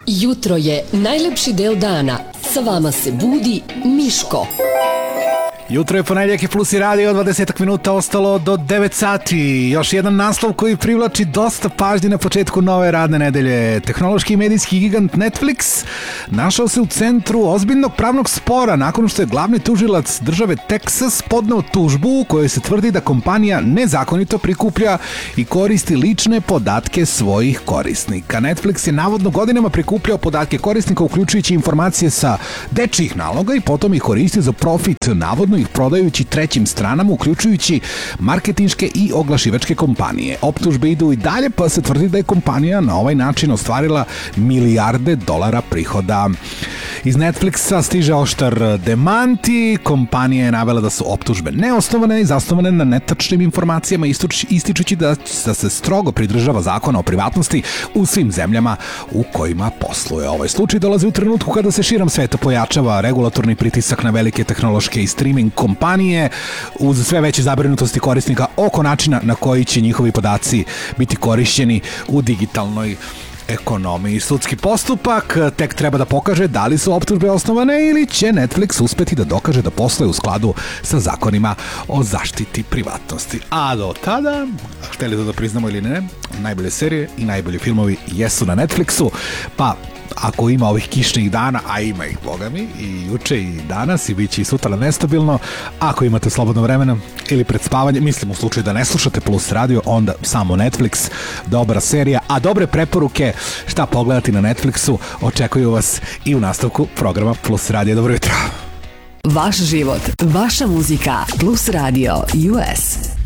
Jutro je najlepši del dana. Sa vama se budi Miško. Jutro je ponedjeljak i Plus i radio, 20 minuta ostalo do 9 sati. Još jedan naslov koji privlači dosta pažnje na početku nove radne nedelje. Tehnološki i medijski gigant Netflix našao se u centru ozbiljnog pravnog spora nakon što je glavni tužilac države Teksas podneo tužbu u kojoj se tvrdi da kompanija nezakonito prikuplja i koristi lične podatke svojih korisnika. Netflix je navodno godinama prikupljao podatke korisnika uključujući informacije sa dečijih naloga i potom ih koristio za profit, navodno ih prodajući trećim stranama, uključujući marketinške i oglašivačke kompanije. Optužbe idu i dalje, pa se tvrdi da je kompanija na ovaj način ostvarila milijarde dolara prihoda. Iz Netflixa stiže oštar demanti, kompanija je navela da su optužbe neosnovane i zasnovane na netačnim informacijama, ističući da se strogo pridržava zakona o privatnosti u svim zemljama u kojima posluje. Ovaj slučaj dolazi u trenutku kada se širom sveta pojačava regulatorni pritisak na velike tehnološke i streaming kompanije uz sve veće zabrinutosti korisnika oko načina na koji će njihovi podaci biti korišćeni u digitalnoj ekonomiji. Sudski postupak tek treba da pokaže da li su optužbe osnovane ili će Netflix uspeti da dokaže da posluje u skladu sa zakonima o zaštiti privatnosti. A do tada, hteli da priznamo ili ne, najbolje serije i najbolji filmovi jesu na Netflixu, pa ako ima ovih kišnih dana, a ima ih, boga mi, i juče i danas i bit će i sutra nestabilno, ako imate slobodno vremena ili pred spavanje, mislim u slučaju da ne slušate Plus radio, onda samo Netflix, dobra serija, a dobre preporuke šta pogledati na Netflixu očekuju vas i u nastavku programa Plus radio. Dobro jutro. Vaš život, vaša muzika. Plus radio US.